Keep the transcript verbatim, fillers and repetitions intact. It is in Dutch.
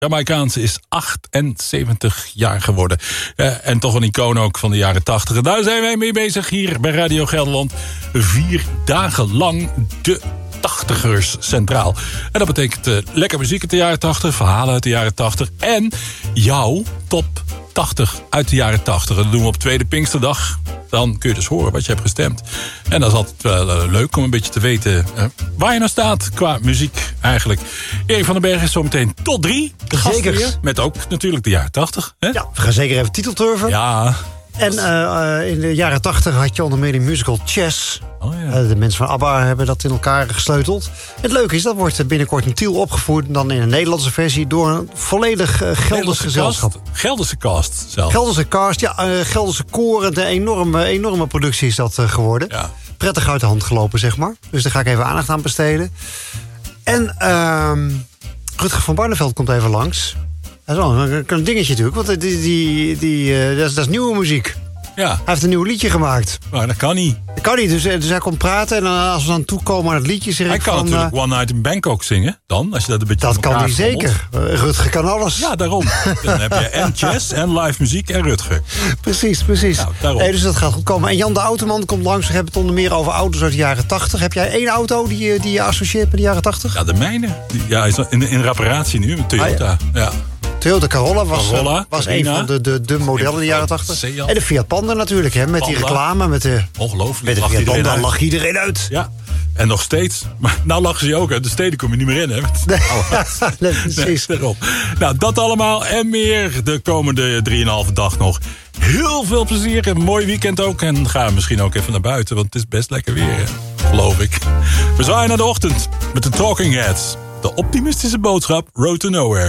Jamaicaans is achtenzeventig jaar geworden. Uh, en toch een icoon ook van de jaren tachtig. En daar zijn wij mee bezig hier bij Radio Gelderland. Vier dagen lang de tachtigers centraal. En dat betekent uh, lekker muziek uit de jaren tachtig, verhalen uit de jaren tachtig. En jouw top tachtig uit de jaren tachtig. Dat doen we op tweede Pinksterdag. Dan kun je dus horen wat je hebt gestemd. En dat is altijd wel uh, leuk om een beetje te weten uh, waar je nou staat qua muziek eigenlijk. Erik van den Berg is zo meteen tot drie. Zeker. Hier, met ook natuurlijk de jaren tachtig. Hè? Ja, we gaan zeker even titelturven. Ja. En uh, in de jaren tachtig had je onder meer de musical Chess. Oh ja. Uh, de mensen van ABBA hebben dat in elkaar gesleuteld. Het leuke is, dat wordt binnenkort in Tiel opgevoerd. Dan in een Nederlandse versie door een volledig uh, Gelders gezelschap. Cast. Gelderse cast zelf. Gelderse cast, ja, uh, Gelderse koor. Een enorme, enorme productie is dat uh, geworden. Ja. Prettig uit de hand gelopen, zeg maar. Dus daar ga ik even aandacht aan besteden. En uh, Rutger van Barneveld komt even langs. Dat is wel een, een dingetje natuurlijk, want die, die, die, uh, dat, is, dat is nieuwe muziek. Ja. Hij heeft een nieuw liedje gemaakt. Maar dat kan niet. Dat kan niet, dus, dus hij komt praten. En dan, als we dan toekomen aan het liedje, zeg Hij ik kan van... natuurlijk uh, One Night in Bangkok zingen, dan. Als je dat een beetje dat in kan elkaar hij frommelt. zeker. Uh, Rutger kan alles. Ja, daarom. Dan heb je en jazz en live muziek en Rutger. Precies, precies. Nou, daarom. Nee, dus dat gaat goed komen. En Jan de Automan komt langs. We hebben het onder meer over auto's uit de jaren tachtig. Heb jij één auto die, je- die je associeert met de jaren tachtig? Ja, de mijne. Die- Ja, is in, in reparatie nu, een Toyota. ja. Toyota Corolla was, Corolla, uh, was een Carina. van de, de, de modellen in de jaren tachtig. Seat. En de Fiat Panda natuurlijk, hè, met die Panda. reclame. Met de, Ongelooflijk. met de Lacht Fiat iedereen Panda uit. lag iedereen uit. Ja, en nog steeds. Maar nou lachen ze je ook uit. De steden kom je niet meer in, hè? Met- Nee, Oh, nee, precies. nee, daarom. Nou, dat allemaal en meer de komende drieënhalve dag nog. Heel veel plezier, een mooi weekend ook. En ga misschien ook even naar buiten, want het is best lekker weer, hè? Geloof ik. We zwaaien naar de ochtend met de Talking Heads. De optimistische boodschap, Road to Nowhere.